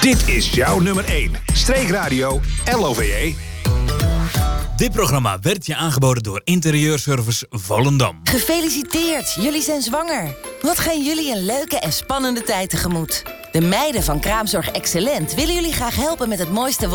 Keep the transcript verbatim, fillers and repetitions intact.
Dit is jouw nummer één. Streekradio L O V E. Dit programma werd je aangeboden door Interieurservice Volendam. Gefeliciteerd, jullie zijn zwanger. Wat gaan jullie een leuke en spannende tijd tegemoet. De meiden van Kraamzorg Excellent willen jullie graag helpen met het mooiste